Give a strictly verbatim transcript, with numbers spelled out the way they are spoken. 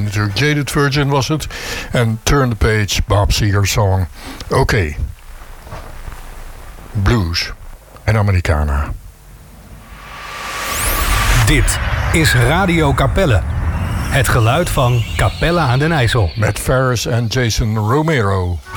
natuurlijk Jaded Virgin was het. En Turn the Page, Bob Seger song. Oké. Okay. Blues en Americana. Dit is Radio Capelle. Het geluid van Capelle aan den IJssel. Met Ferris en Jason Romero.